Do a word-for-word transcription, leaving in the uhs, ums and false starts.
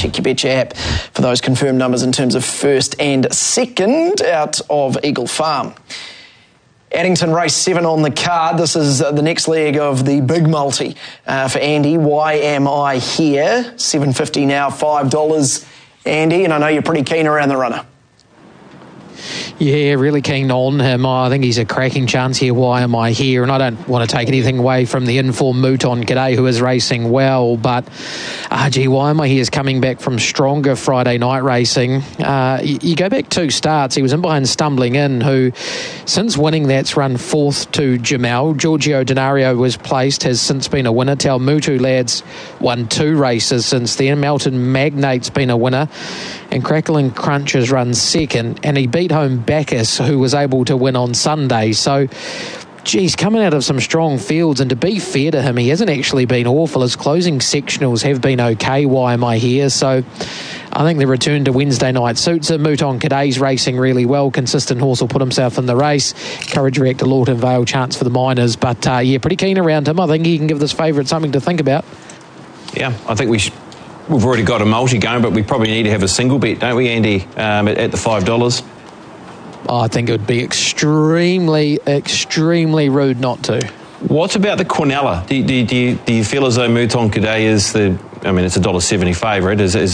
check your Betcha app for those confirmed numbers in terms of first and second out of Eagle Farm. Addington race seven on the card. This is the next leg of the big multi uh, for Andy. Why Am I Here? seven fifty now, five dollars. Andy, and I know you're pretty keen around the runner. Yeah, really keen on him. I think he's a cracking chance here. Why Am I Here? And I don't want to take anything away from the informed Mouton Cadet, who is racing well, but uh, gee, Why Am I Here is coming back from stronger Friday night racing. Uh, you, you go back two starts, he was in behind Stumbling In, who since winning that's run fourth to Jamel. Giorgio Denario was placed, has since been a winner. Tau Mutu Lads won two races since then. Melton Magnate's been a winner, and Crackling Crunch has run second, and he beat home Bacchus, who was able to win on Sunday. So, geez, coming out of some strong fields, and to be fair to him, he hasn't actually been awful. His closing sectionals have been okay. Why Am I Here? So, I think the return to Wednesday night suits him. Mouton Cadet's racing really well. Consistent horse will put himself in the race. Courage Reactor, Lawton Vale, chance for the Miners. But, uh, yeah, pretty keen around him. I think he can give this favourite something to think about. Yeah, I think we should. We've already got a multi going, but we probably need to have a single bet, don't we, Andy, um, at, at the five dollars? Oh, I think it would be extremely, extremely rude not to. What about the Quinella? Do, do, do, you, do you feel as though Mouton Cadet is the, I mean, it's a one dollar seventy favourite. Is, is